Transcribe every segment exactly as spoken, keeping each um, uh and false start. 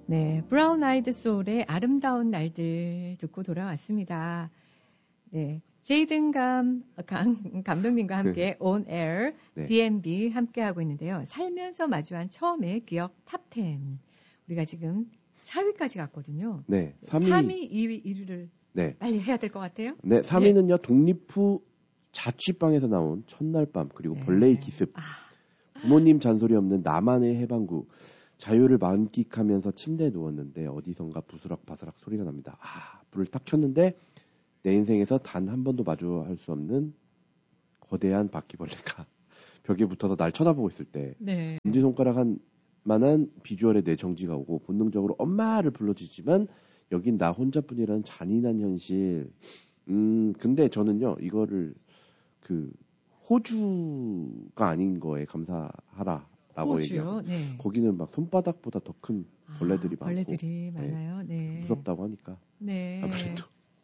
네, 브라운 아이드 소울의 아름다운 날들 듣고 돌아왔습니다. 네, 제이든 감, 감 감독님과 함께 On Air, 네. 디엠비 함께 하고 있는데요. 살면서 마주한 처음의 기억 탑 텐. 우리가 지금 사 위까지 갔거든요. 네, 삼 위, 삼 위, 이 위, 일 위를 네. 빨리 해야 될 것 같아요. 네, 삼 위는요. 네. 독립 후 자취방에서 나온 첫날 밤 그리고 네. 벌레의 기습. 아. 부모님 잔소리 없는 나만의 해방구. 자유를 만끽하면서 침대에 누웠는데 어디선가 부스럭 바스락 소리가 납니다. 아, 불을 딱 켰는데 내 인생에서 단 한 번도 마주할 수 없는 거대한 바퀴벌레가 벽에 붙어서 날 쳐다보고 있을 때 네. 엄지손가락 한 만한 비주얼에 내 정지가 오고 본능적으로 엄마를 불러주지만 여긴 나 혼자뿐이라는 잔인한 현실. 음 근데 저는요 이거를 그 호주가 아닌 거에 감사하라. 호주요? 네. 거기는 막 손바닥보다 더 큰 벌레들이 아, 많고 벌레들이 많아요. 네. 무섭다고 하니까. 네. 아무래도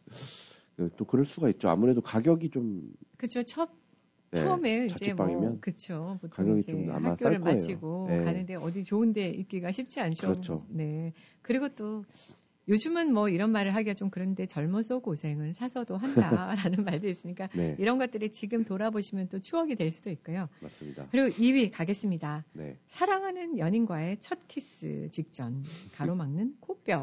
또 그럴 수가 있죠. 아무래도 가격이 좀 그렇죠. 첫 네, 처음에 이제 자취방이면 뭐 그렇죠. 보통 가격이 이제 좀 아마 학교를 쌀 거예요. 마치고 네. 가는데 어디 좋은데 있기가 쉽지 않죠. 그렇죠. 네. 그리고 또 요즘은 뭐 이런 말을 하기가 좀 그런데 젊어서 고생은 사서도 한다라는 말도 있으니까 네. 이런 것들이 지금 돌아보시면 또 추억이 될 수도 있고요. 맞습니다. 그리고 이 위 가겠습니다. 네. 사랑하는 연인과의 첫 키스 직전 가로막는 코뼈.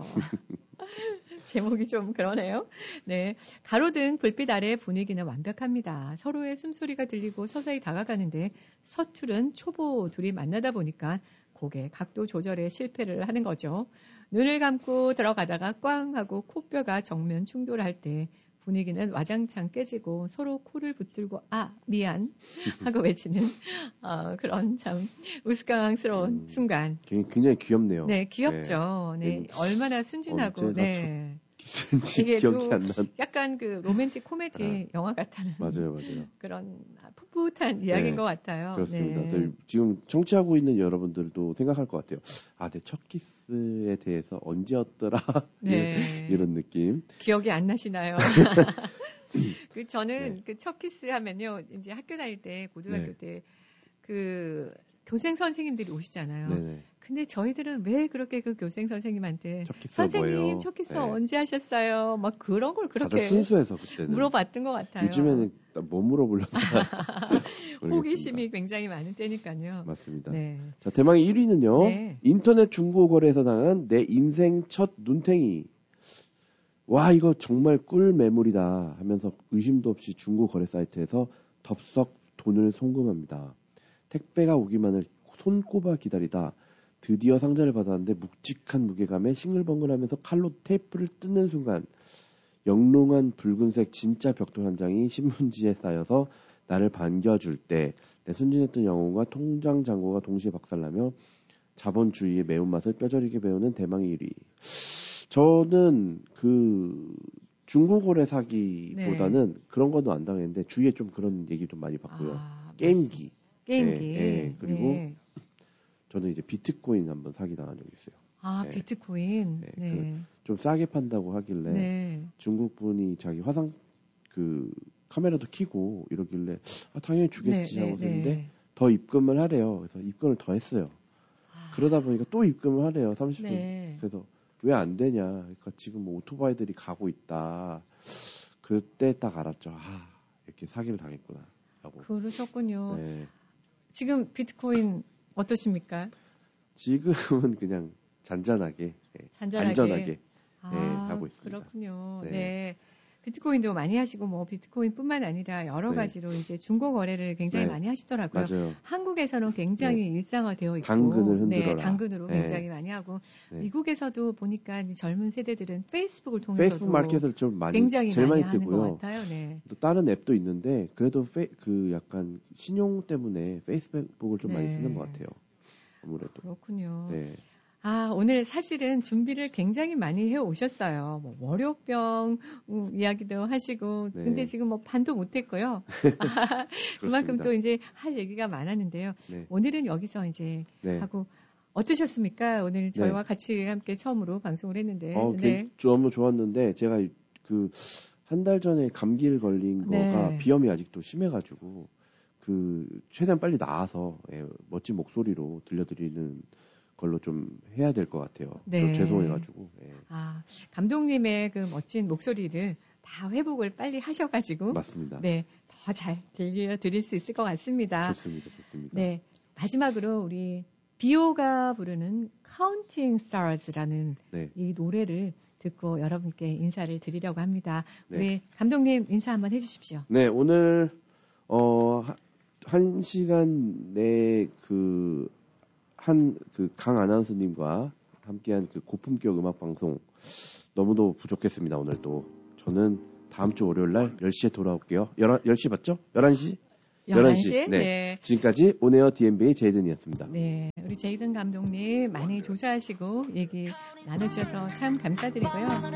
제목이 좀 그러네요. 네. 가로등 불빛 아래 분위기는 완벽합니다. 서로의 숨소리가 들리고 서서히 다가가는데 서투른 초보 둘이 만나다 보니까 고개 각도 조절에 실패를 하는 거죠. 눈을 감고 들어가다가 꽝 하고 코뼈가 정면 충돌할 때 분위기는 와장창 깨지고 서로 코를 붙들고 아 미안 하고 외치는 어, 그런 참 우스꽝스러운 음, 순간. 굉장히 귀엽네요. 네, 귀엽죠. 네, 네. 얼마나 순진하고 네. 이게 기억이 안 난. 약간 그 로맨틱 코미디 아, 영화 같다는 맞아요, 맞아요. 그런 풋풋한 이야기인 네, 것 같아요. 그렇습니다. 네. 지금 청취하고 있는 여러분들도 생각할 것 같아요. 아, 내 첫 키스에 대해서 언제였더라? 네. 이런 느낌. 기억이 안 나시나요? 그 저는 네. 그 첫 키스 하면요, 이제 학교 다닐 때 고등학교 네. 때 그 교생 선생님들이 오시잖아요. 네네. 근데 저희들은 왜 그렇게 그 교생 선생님한테 첫 키스가 선생님 뭐예요? 첫 키스 네. 언제 하셨어요? 막 그런 걸 그렇게 다들 순수해서 그때는 물어봤던 것 같아요. 요즘에는 뭐 물어보려나 호기심이 굉장히 많은 때니까요. 맞습니다. 네. 자, 대망의 일 위는요. 네. 인터넷 중고 거래에서 당한 내 인생 첫 눈탱이. 와, 이거 정말 꿀 매물이다 하면서 의심도 없이 중고 거래 사이트에서 덥석 돈을 송금합니다. 택배가 오기만을 손꼽아 기다리다 드디어 상자를 받았는데 묵직한 무게감에 싱글벙글하면서 칼로 테이프를 뜯는 순간 영롱한 붉은색 진짜 벽돌 한 장이 신문지에 쌓여서 나를 반겨줄 때 내 순진했던 영혼과 통장 잔고가 동시에 박살나며 자본주의의 매운맛을 뼈저리게 배우는 대망의 일 위. 저는 그 중고거래 사기보다는 네. 그런 것도 안 당했는데 주위에 좀 그런 얘기 좀 많이 봤고요. 아, 게임기. 게임기. 예, 예. 그리고 네. 저는 이제 비트코인 한번 사기 당한 적이 있어요. 아, 예. 비트코인. 예, 네. 그 좀 싸게 판다고 하길래 네. 중국 분이 자기 화상 그 카메라도 켜고 이러길래 아, 당연히 주겠지 네, 하고 네, 했는데 네. 더 입금을 하래요. 그래서 입금을 더 했어요. 아, 그러다 보니까 또 입금을 하래요. 삼십 분. 네. 그래서 왜 안 되냐. 그러니까 지금 뭐 오토바이들이 가고 있다. 그때 딱 알았죠. 아, 이렇게 사기를 당했구나. 라고. 그러셨군요. 네. 지금 비트코인 어떠십니까? 지금은 그냥 잔잔하게, 네. 잔잔하게. 안전하게 아, 네, 하고 있습니다. 그렇군요. 네. 네. 비트코인도 많이 하시고 뭐 비트코인뿐만 아니라 여러 네. 가지로 이제 중고 거래를 굉장히 네. 많이 하시더라고요. 맞아요. 한국에서는 굉장히 네. 일상화되어 있고 당근을 흔들어라. 네, 당근으로 네. 굉장히 많이 하고 네. 미국에서도 보니까 이제 젊은 세대들은 페이스북을 통해서도 페이스북 마켓을 좀 많이 굉장히 제일 많이 많이 하는 쓰고요. 것 같아요. 네. 또 다른 앱도 있는데 그래도 페, 그 약간 신용 때문에 페이스북을 좀 네. 많이 쓰는 것 같아요. 아무래도. 그렇군요. 네. 아, 오늘 사실은 준비를 굉장히 많이 해 오셨어요. 뭐, 월요병 음, 이야기도 하시고, 네. 근데 지금 뭐 반도 못 했고요. 아, 그만큼 또 이제 할 얘기가 많았는데요. 네. 오늘은 여기서 이제 네. 하고, 어떠셨습니까? 오늘 저희와 네. 같이 함께 처음으로 방송을 했는데. 어, 네. 너무 좋았는데, 제가 그, 한 달 전에 감기를 걸린 거가 네. 비염이 아직도 심해가지고, 그, 최대한 빨리 나아서, 예, 멋진 목소리로 들려드리는 걸로 좀 해야 될 것 같아요. 네. 좀 죄송해가지고. 예. 아, 감독님의 그 멋진 목소리를 다 회복을 빨리 하셔가지고. 맞습니다. 네, 더 잘 들려드릴 수 있을 것 같습니다. 좋습니다, 좋습니다. 네, 마지막으로 우리 비오가 부르는 Counting Stars라는 네. 이 노래를 듣고 여러분께 인사를 드리려고 합니다. 네. 우리 감독님 인사 한번 해주십시오. 네, 오늘 어, 한 시간 내 그 한 그 강 아나운서님과 함께한 그 고품격 음악 방송 너무도 부족했습니다. 오늘 또 저는 다음 주 월요일 날 열 시에 돌아올게요. 열 시 맞죠? 열한 시? 열한 시? 네. 네. 지금까지 온에어 디엠비의 제이든이었습니다. 네. 우리 제이든 감독님 많이 조사하시고 얘기 나눠주셔서 참 감사드리고요.